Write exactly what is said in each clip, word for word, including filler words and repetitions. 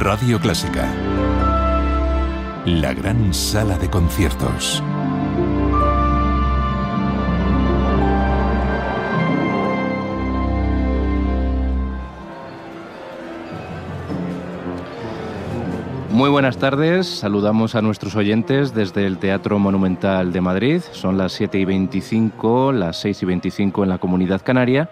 Radio Clásica. La gran sala de conciertos. Muy buenas tardes, saludamos a nuestros oyentes desde el Teatro Monumental de Madrid. Son las siete y veinticinco, las seis y veinticinco en la Comunidad Canaria.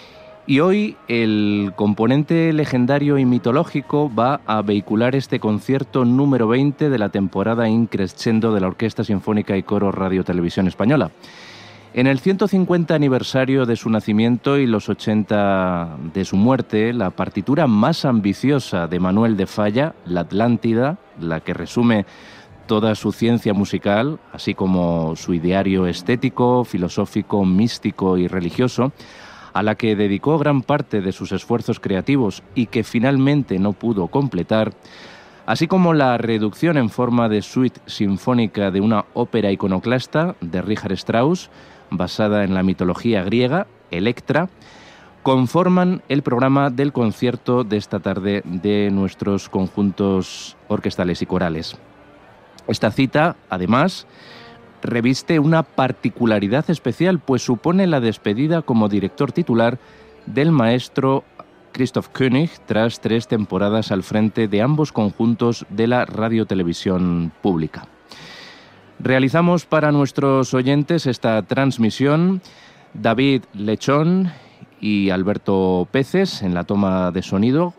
Y hoy el componente legendario y mitológico va a vehicular este concierto número veinte de la temporada in crescendo de la Orquesta Sinfónica y Coro Radio Televisión Española. En el ciento cincuenta aniversario de su nacimiento y los ochenta de su muerte, la partitura más ambiciosa de Manuel de Falla, la Atlántida, la que resume toda su ciencia musical, así como su ideario estético, filosófico, místico y religioso, a la que dedicó gran parte de sus esfuerzos creativos y que finalmente no pudo completar, así como la reducción en forma de suite sinfónica de una ópera iconoclasta de Richard Strauss, basada en la mitología griega, Electra, conforman el programa del concierto de esta tarde de nuestros conjuntos orquestales y corales. Esta cita, además, reviste una particularidad especial, pues supone la despedida como director titular del maestro Christoph König tras tres temporadas al frente de ambos conjuntos de la radiotelevisión pública. Realizamos para nuestros oyentes esta transmisión David Lechón y Alberto Peces en la toma de sonido,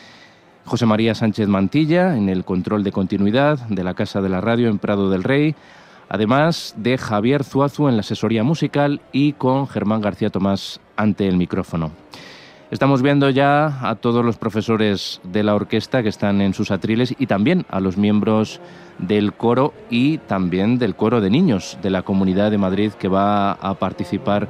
José María Sánchez Mantilla en el control de continuidad de la Casa de la Radio en Prado del Rey, además de Javier Zuazu en la asesoría musical y con Germán García Tomás ante el micrófono. Estamos viendo ya a todos los profesores de la orquesta que están en sus atriles y también a los miembros del coro y también del coro de niños de la Comunidad de Madrid que va a participar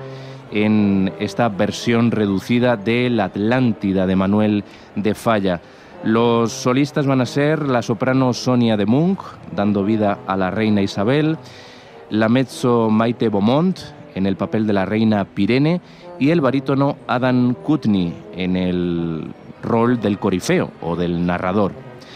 en esta versión reducida de la Atlántida de Manuel de Falla. Los solistas van a ser la soprano Sonia de Munch, dando vida a la reina Isabel, la mezzo Maite Beaumont en el papel de la reina Pirene y el barítono Adam Kutny en el rol del corifeo o del narrador.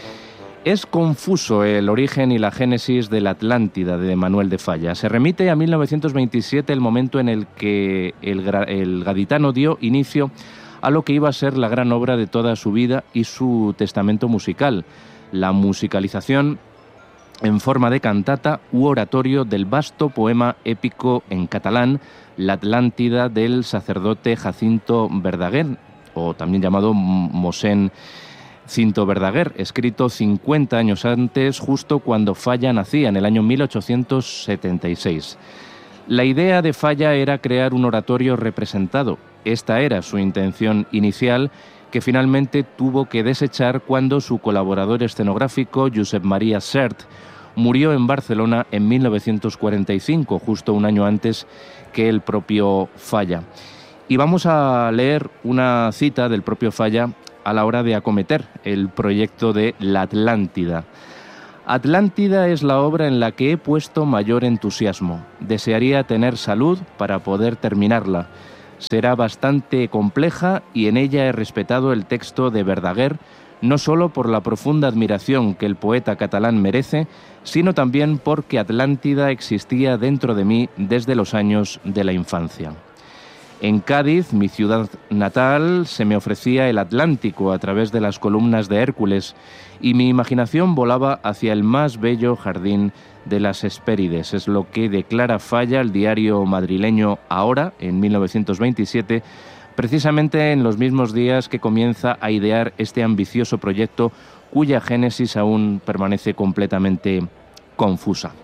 Es confuso el origen y la génesis de la Atlántida de Manuel de Falla. Se remite a mil novecientos veintisiete, el momento en el que el, el gaditano dio inicio a lo que iba a ser la gran obra de toda su vida y su testamento musical, la musicalización en forma de cantata u oratorio del vasto poema épico en catalán, La Atlántida del sacerdote Jacinto Verdaguer, o también llamado Mosén Cinto Verdaguer, escrito cincuenta años antes, justo cuando Falla nacía, en el año mil ochocientos setenta y seis. La idea de Falla era crear un oratorio representado. Esta era su intención inicial, que finalmente tuvo que desechar cuando su colaborador escenográfico, Josep Maria Sert, murió en Barcelona en mil novecientos cuarenta y cinco, justo un año antes que el propio Falla. Y vamos a leer una cita del propio Falla a la hora de acometer el proyecto de La Atlántida. Atlántida es la obra en la que he puesto mayor entusiasmo. Desearía tener salud para poder terminarla. Será bastante compleja y en ella he respetado el texto de Verdaguer, no solo por la profunda admiración que el poeta catalán merece, sino también porque Atlántida existía dentro de mí desde los años de la infancia. En Cádiz, mi ciudad natal, se me ofrecía el Atlántico a través de las columnas de Hércules y mi imaginación volaba hacia el más bello jardín de las Hespérides. Es lo que declara Falla el diario madrileño Ahora, en mil novecientos veintisiete, precisamente en los mismos días que comienza a idear este ambicioso proyecto cuya génesis aún permanece completamente confusa.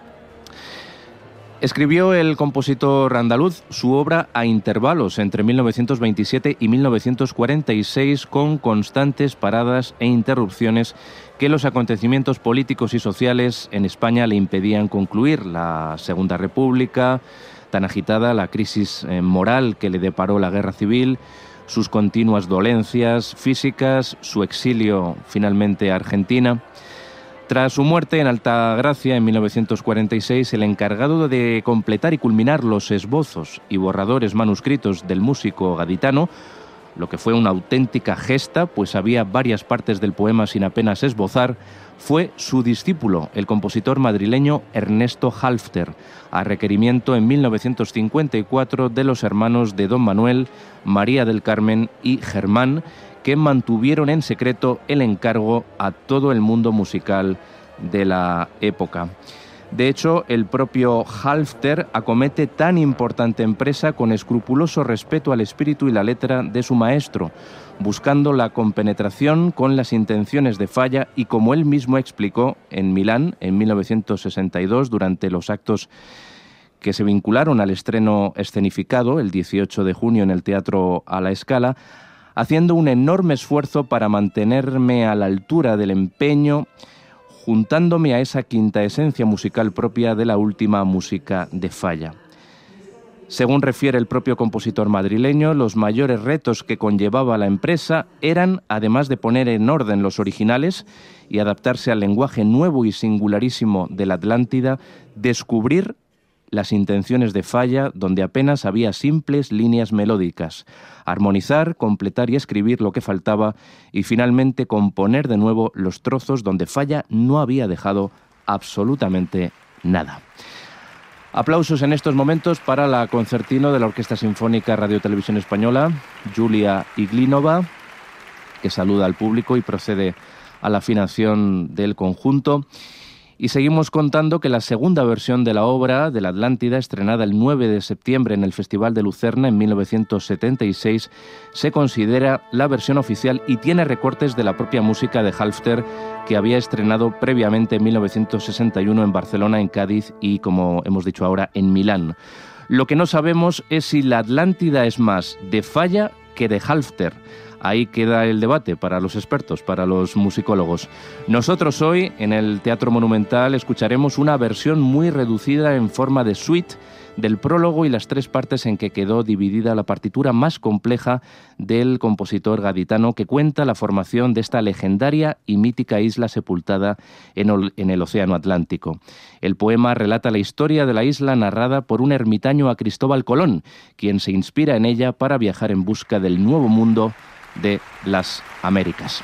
Escribió el compositor andaluz su obra a intervalos entre mil novecientos veintisiete y mil novecientos cuarenta y seis, con constantes paradas e interrupciones que los acontecimientos políticos y sociales en España le impedían concluir. La Segunda República tan agitada, la crisis eh, moral que le deparó la guerra civil, sus continuas dolencias físicas, su exilio finalmente a Argentina. Tras su muerte en Altagracia en mil novecientos cuarenta y seis, el encargado de completar y culminar los esbozos y borradores manuscritos del músico gaditano lo que fue una auténtica gesta, pues había varias partes del poema sin apenas esbozar, fue su discípulo, el compositor madrileño Ernesto Halffter, a requerimiento en mil novecientos cincuenta y cuatro de los hermanos de Don Manuel, María del Carmen y Germán, que mantuvieron en secreto el encargo a todo el mundo musical de la época. De hecho, el propio Halffter acomete tan importante empresa con escrupuloso respeto al espíritu y la letra de su maestro, buscando la compenetración con las intenciones de Falla y, como él mismo explicó en Milán en mil novecientos sesenta y dos, durante los actos que se vincularon al estreno escenificado el dieciocho de junio en el Teatro a la Scala, haciendo un enorme esfuerzo para mantenerme a la altura del empeño, juntándome a esa quinta esencia musical propia de la última música de Falla. Según refiere el propio compositor madrileño, los mayores retos que conllevaba la empresa eran, además de poner en orden los originales y adaptarse al lenguaje nuevo y singularísimo de la Atlántida, descubrir las intenciones de Falla donde apenas había simples líneas melódicas, armonizar, completar y escribir lo que faltaba y finalmente componer de nuevo los trozos donde Falla no había dejado absolutamente nada. Aplausos en estos momentos para la concertino de la Orquesta Sinfónica Radio Televisión Española, Julia Iglinova, que saluda al público y procede a la afinación del conjunto. Y seguimos contando que la segunda versión de la obra de la Atlántida, estrenada el nueve de septiembre en el Festival de Lucerna en mil novecientos setenta y seis, se considera la versión oficial y tiene recortes de la propia música de Halffter, que había estrenado previamente en mil novecientos sesenta y uno en Barcelona, en Cádiz y, como hemos dicho ahora, en Milán. Lo que no sabemos es si la Atlántida es más de Falla que de Halffter. Ahí queda el debate para los expertos, para los musicólogos. Nosotros hoy, en el Teatro Monumental, escucharemos una versión muy reducida en forma de suite del prólogo y las tres partes en que quedó dividida la partitura más compleja del compositor gaditano, que cuenta la formación de esta legendaria y mítica isla sepultada en el Océano Atlántico. El poema relata la historia de la isla narrada por un ermitaño a Cristóbal Colón, quien se inspira en ella para viajar en busca del nuevo mundo de las Américas.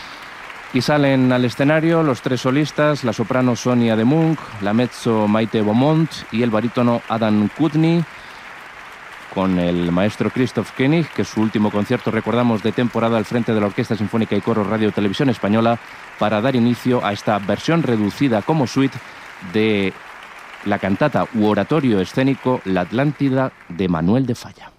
Y salen al escenario los tres solistas, la soprano Sonia de Munch, la mezzo Maite Beaumont y el barítono Adam Kutny, con el maestro Christoph Koenig, que es su último concierto, recordamos, de temporada al frente de la Orquesta Sinfónica y Coro Radio Televisión Española, para dar inicio a esta versión reducida como suite de la cantata u oratorio escénico La Atlántida de Manuel de Falla.